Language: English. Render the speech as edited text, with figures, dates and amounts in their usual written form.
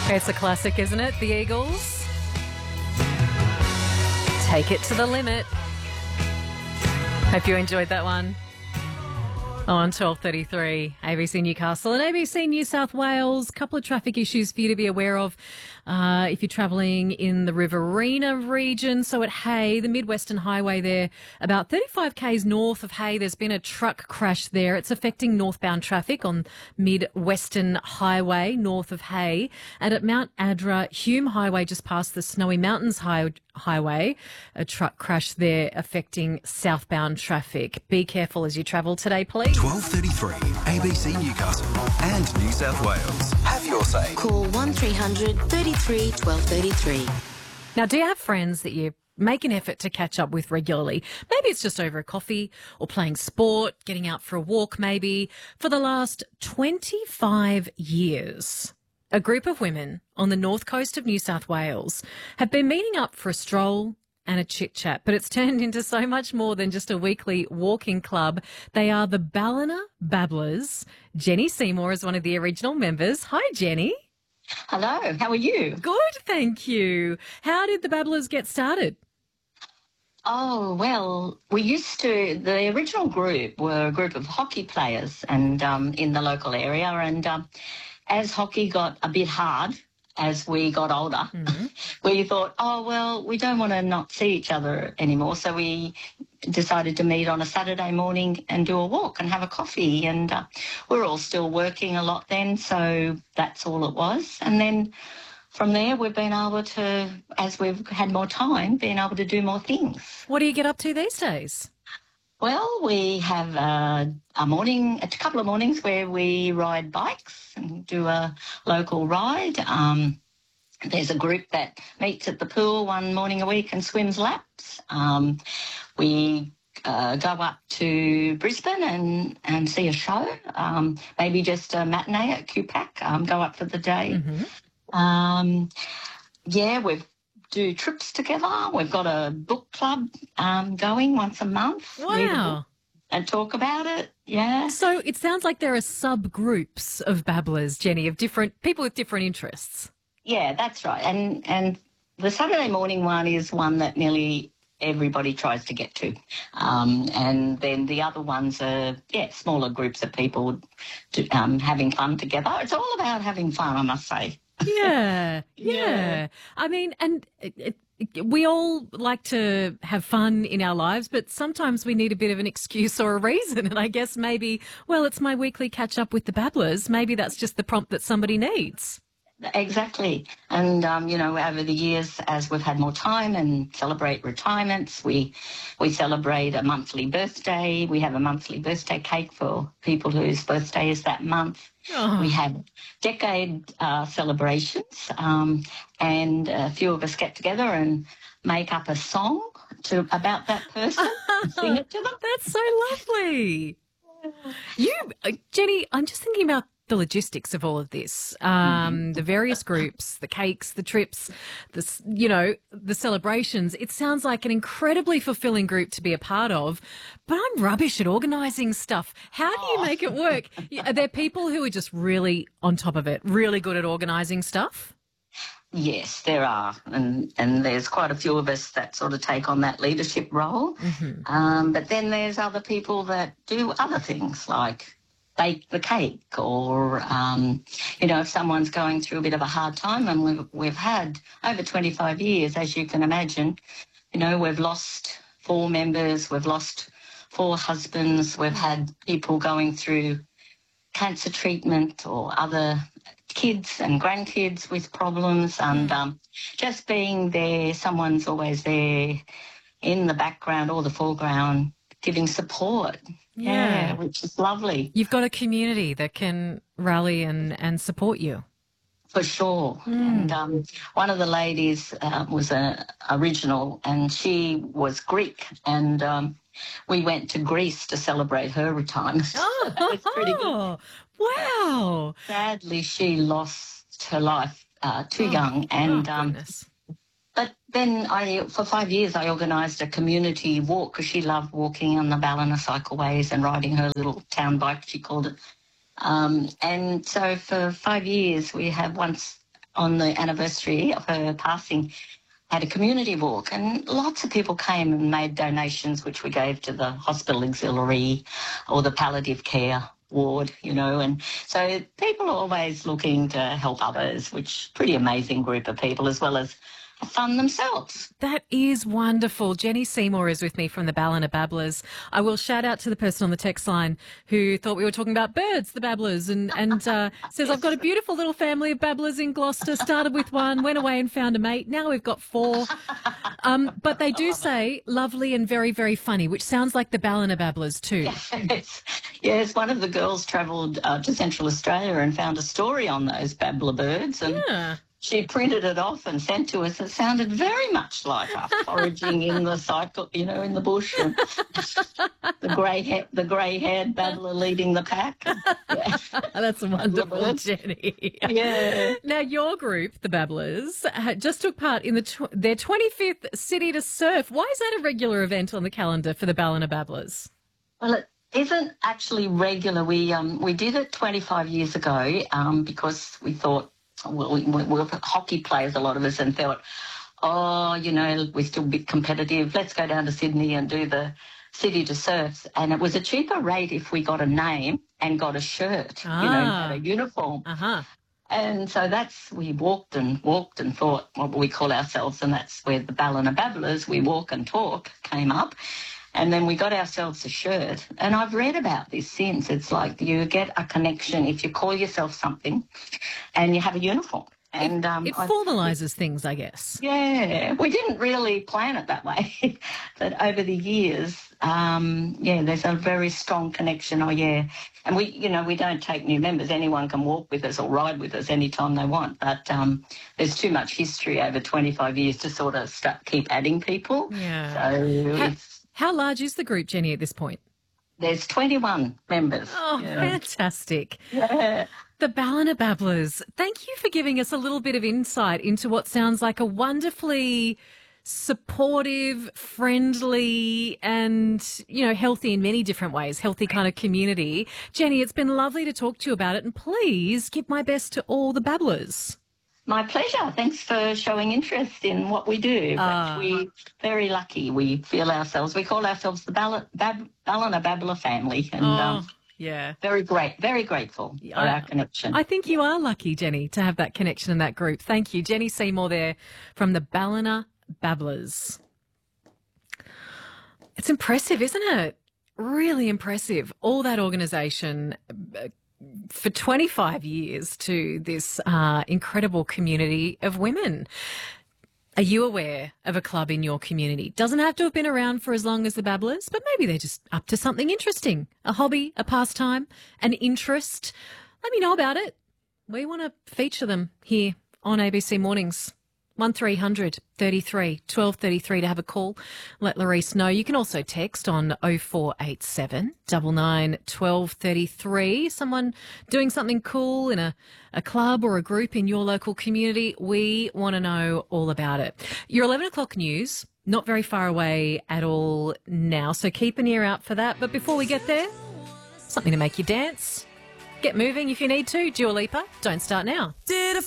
It's a classic, isn't it? The Eagles. Take it to the limit. Hope you enjoyed that one. On 12:33, ABC Newcastle and ABC New South Wales. Couple of traffic issues for you to be aware of if you're travelling in the Riverina region. So at Hay, the Mid-Western Highway there, about 35 k's north of Hay, there's been a truck crash there. It's affecting northbound traffic on Mid-Western Highway north of Hay. And at Mount Adra, Hume Highway just past the Snowy Mountains Highway, a truck crash there affecting southbound traffic. Be careful as you travel today, please. 12:33, ABC Newcastle and New South Wales. Have your say. Call 1300 33 1233. Now, do you have friends that you make an effort to catch up with regularly? Maybe it's just over a coffee or playing sport, getting out for a walk maybe. For the last 25 years, a group of women on the north coast of New South Wales have been meeting up for a stroll and a chit-chat, but it's turned into so much more than just a weekly walking club. They are the Ballina Babblers. Jenny Seymour is one of the original members. Hi, Jenny. Hello, how are you? Good, thank you. How did the Babblers get started? Oh, well, the original group were a group of hockey players and in the local area, and as hockey got a bit hard as we got older, we thought, oh, well, we don't want to not see each other anymore, so we decided to meet on a Saturday morning and do a walk and have a coffee, and we were all still working a lot then, so that's all it was. And then from there, we've been able to, as we've had more time, been able to do more things. What do you get up to these days? Well, we have a couple of mornings where we ride bikes and do a local ride. There's a group that meets at the pool one morning a week and swims laps. We go up to Brisbane and see a show, maybe just a matinee at QPAC, go up for the day. We do trips together. We've got a book club going once a month. Wow. And talk about it, yeah. So it sounds like there are subgroups of babblers, Jenny, of different people with different interests. Yeah, that's right. And the Saturday morning one is one that nearly everybody tries to get to. And then the other ones are, smaller groups of people having fun together. It's all about having fun, I must say. Yeah. I mean, and we all like to have fun in our lives, but sometimes we need a bit of an excuse or a reason. And I guess maybe, well, it's my weekly catch up with the Babblers. Maybe that's just the prompt that somebody needs. Exactly. And, over the years, as we've had more time and celebrate retirements, we celebrate a monthly birthday. We have a monthly birthday cake for people whose birthday is that month. Oh. We have decade celebrations, and a few of us get together and make up a song about that person and sing it to them. That's so lovely. Jenny, I'm just thinking about the logistics of all of this, the various groups, the cakes, the trips, the celebrations. It sounds like an incredibly fulfilling group to be a part of, but I'm rubbish at organising stuff. How do you make it work? Are there people who are just really on top of it, really good at organising stuff? Yes, there are, and there's quite a few of us that sort of take on that leadership role. But then there's other people that do other things like bake the cake, or if someone's going through a bit of a hard time, and we've had over 25 years, as you can imagine, we've lost 4 members, we've lost 4 husbands, we've had people going through cancer treatment or other kids and grandkids with problems, and just being there, someone's always there in the background or the foreground giving support. Yeah, which is lovely. You've got a community that can rally and support you. For sure. And one of the ladies was an original, and she was Greek, and we went to Greece to celebrate her retirement. Oh, it's pretty good. Wow. Sadly, she lost her life too young, and goodness. But then for 5 years, I organised a community walk because she loved walking on the Ballina cycleways and riding her little town bike, she called it. And so for 5 years, we have once on the anniversary of her passing, had a community walk, and lots of people came and made donations, which we gave to the hospital auxiliary or the palliative care ward, and so people are always looking to help others, which is a pretty amazing group of people, as well as have fun themselves. That is wonderful. Jenny Seymour is with me from the Ballina Babblers. I will shout out to the person on the text line who thought we were talking about birds, the babblers, and says, I've got a beautiful little family of babblers in Gloucester, started with one, went away and found a mate. Now we've got 4. But they do say lovely and very, very funny, which sounds like the Ballina Babblers too. Yes, one of the girls travelled to Central Australia and found a story on those babbler birds, and she printed it off and sent to us. It sounded very much like us foraging in the cycle, in the bush, and the grey-haired babbler leading the pack. Yeah. That's wonderful, Jenny. Yeah. Now, your group, the Babblers, just took part in their 25th City to Surf. Why is that a regular event on the calendar for the Ballina Babblers? Well, it isn't actually regular. We did it 25 years ago because we thought, we were hockey players, a lot of us, and thought, we're still a bit competitive. Let's go down to Sydney and do the City to Surf. And it was a cheaper rate if we got a name and got a shirt, had a uniform. Uh-huh. And so we walked and thought, what will we call ourselves? And that's where the Ballina Babblers, we walk and talk, came up. And then we got ourselves a shirt. And I've read about this since. It's like you get a connection if you call yourself something and you have a uniform. And it formalises things, I guess. Yeah. We didn't really plan it that way. But over the years, there's a very strong connection. Oh, yeah. And we don't take new members. Anyone can walk with us or ride with us anytime they want. But there's too much history over 25 years to sort of keep adding people. Yeah. So How large is the group, Jenny, at this point? There's 21 members. Oh, fantastic. Yeah. The Ballina Babblers, thank you for giving us a little bit of insight into what sounds like a wonderfully supportive, friendly and, healthy in many different ways, healthy kind of community. Jenny, it's been lovely to talk to you about it, and please give my best to all the Babblers. My pleasure. Thanks for showing interest in what we do. But we're very lucky. We call ourselves the Ballina Babbler family. And very grateful for our connection. I think you are lucky, Jenny, to have that connection in that group. Thank you. Jenny Seymour there from the Ballina Babblers. It's impressive, isn't it? Really impressive. All that organisation for 25 years to this incredible community of women. Are you aware of a club in your community? Doesn't have to have been around for as long as the Babblers, but maybe they're just up to something interesting, a hobby, a pastime, an interest. Let me know about it. We want to feature them here on ABC Mornings. 1300 33 1233 to have a call. Let Larisse know. You can also text on 0487 99 1233. Someone doing something cool in a club or a group in your local community. We want to know all about it. Your 11 o'clock news, not very far away at all now, so keep an ear out for that. But before we get there, something to make you dance. Get moving if you need to. Dua Lipa, Don't Start Now.